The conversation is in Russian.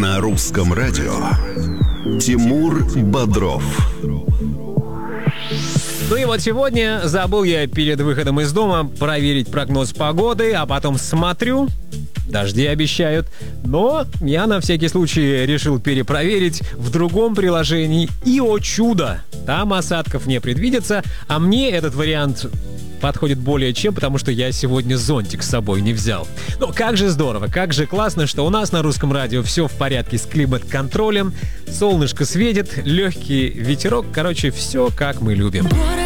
На русском радио Тимур Бодров. Ну и вот сегодня забыл я перед выходом из дома проверить прогноз погоды, а потом смотрю, дожди обещают. Но я на всякий случай решил перепроверить в другом приложении. И, о чудо, там осадков не предвидится, а мне этот вариант подходит более чем, потому что я сегодня зонтик с собой не взял. Но как же здорово, как же классно, что у нас на русском радио все в порядке с климат-контролем, солнышко светит, легкий ветерок, короче, все как мы любим.